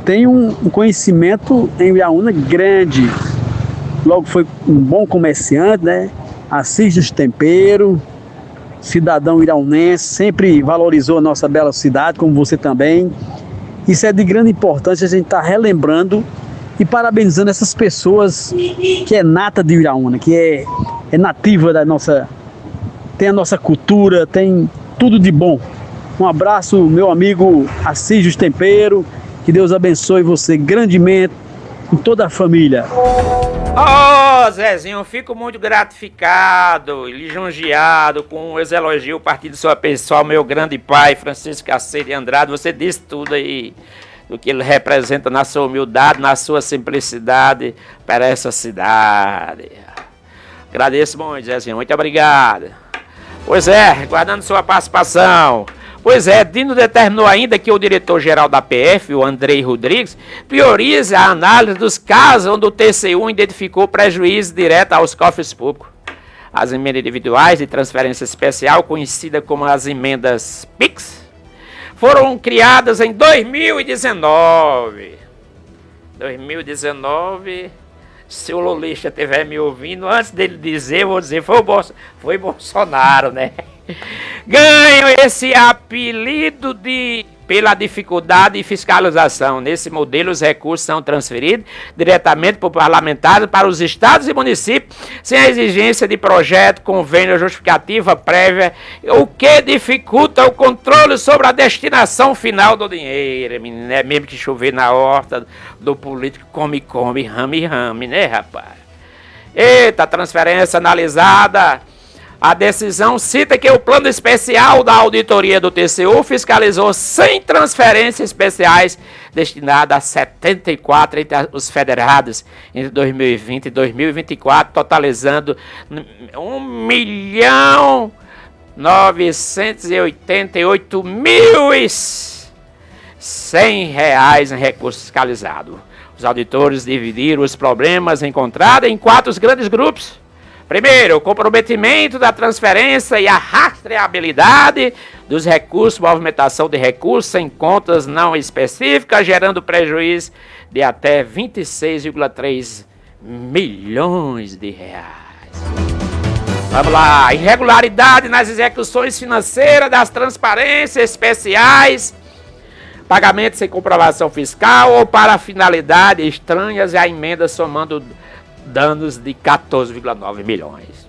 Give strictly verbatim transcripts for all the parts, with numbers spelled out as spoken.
tem um, um conhecimento em Iraúna grande. Logo foi um bom comerciante, né? Assis dos Temperos, cidadão iraunense, sempre valorizou a nossa bela cidade, como você também. Isso é de grande importância, a gente está relembrando e parabenizando essas pessoas que é nata de Iraúna, que é, é nativa da nossa... tem a nossa cultura, tem tudo de bom. Um abraço, meu amigo Assis dos Temperos, que Deus abençoe você grandemente, com toda a família. Ô, oh, Zezinho, eu fico muito gratificado e lisonjeado com os elogios a partir de sua pessoa, meu grande pai, Francisco Cacete de Andrade. Você disse tudo aí do que ele representa na sua humildade, na sua simplicidade para essa cidade. Agradeço muito, Zezinho, muito obrigado. Pois é, guardando sua participação. Pois é, Dino determinou ainda que o diretor-geral da P F, o Andrei Rodrigues, priorize a análise dos casos onde o T C U identificou prejuízo direto aos cofres públicos. As emendas individuais de transferência especial, conhecidas como as emendas PIX, foram criadas em dois mil e dezenove. dois mil e dezenove, se o lulista estiver me ouvindo, antes dele dizer, eu vou dizer, foi, o Bolso, foi Bolsonaro, né? Ganham esse apelido de pela dificuldade de fiscalização. Nesse modelo, os recursos são transferidos diretamente por parlamentares para os estados e municípios, sem a exigência de projeto, convênio ou justificativa prévia, o que dificulta o controle sobre a destinação final do dinheiro. É mesmo que chover na horta do político, come, come, rame, rame, né, rapaz? Eita, transferência analisada. A decisão cita que o plano especial da auditoria do T C U fiscalizou cem transferências especiais destinadas a setenta e quatro entre os federados entre dois mil e vinte e dois mil e vinte e quatro, totalizando um milhão novecentos e oitenta e oito mil e cem reais em recursos fiscalizados. Os auditores dividiram os problemas encontrados em quatro grandes grupos. Primeiro, o comprometimento da transferência e a rastreabilidade dos recursos, movimentação de recursos em contas não específicas, gerando prejuízo de até vinte e seis vírgula três milhões de reais. Vamos lá, irregularidade nas execuções financeiras das transparências especiais, pagamentos sem comprovação fiscal ou para finalidades estranhas e a emenda somando danos de quatorze vírgula nove milhões.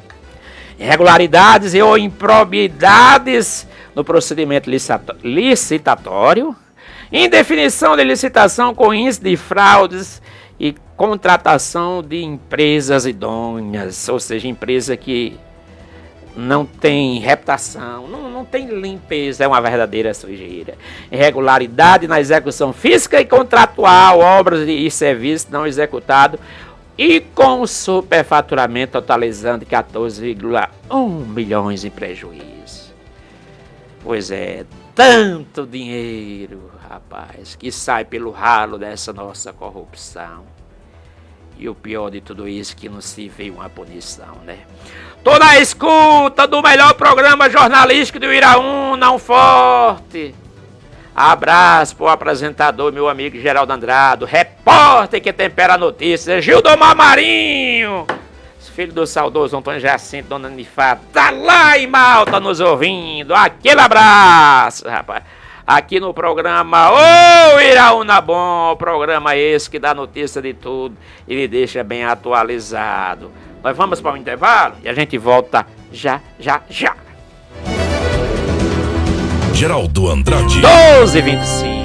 Irregularidades e ou improbidades no procedimento licitatório, indefinição de licitação com índice de fraudes e contratação de empresas idôneas, ou seja, empresa que não tem reputação, não, não tem limpeza, é uma verdadeira sujeira. Irregularidade na execução física e contratual, obras e serviços não executados, e com superfaturamento totalizando quatorze vírgula um milhões em prejuízo. Pois é, tanto dinheiro, rapaz, que sai pelo ralo dessa nossa corrupção. E o pior de tudo isso, que não se vê uma punição, né? Tô na escuta do melhor programa jornalístico do Iraúna, um forte abraço pro apresentador, meu amigo Geraldo Andrade, repórter que tempera a notícia, Gildomar Marinho, filho do saudoso Antônio Jacinto, Dona Nifá, tá lá em Malta nos ouvindo, aquele abraço, rapaz. Aqui no programa Ô Iraúna Bom, programa esse que dá notícia de tudo e lhe deixa bem atualizado. Nós vamos para o intervalo e a gente volta já, já, já. Geraldo Andrade. doze e vinte e cinco.